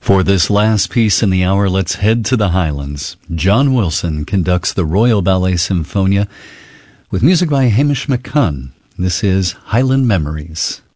For this last piece in the hour, let's head to the Highlands. John Wilson conducts the Royal Ballet Symphonia with music by Hamish McCunn. This is Highland Memories.